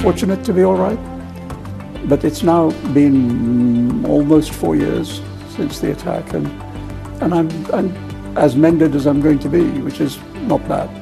fortunate to be all right. But it's now been almost 4 years since the attack, and I'm as mended as I'm going to be, which is not bad.